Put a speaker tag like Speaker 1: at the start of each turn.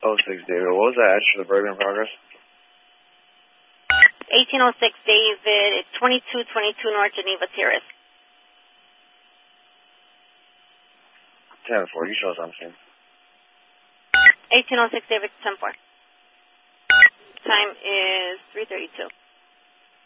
Speaker 1: Oh, 6 David. What was that address for the burglary in progress?
Speaker 2: 1806 David. It's 2222 North Geneva Terrace.
Speaker 1: 10-4. You show us on the scene.
Speaker 2: 1806 David, 10-4. Time is 3:32.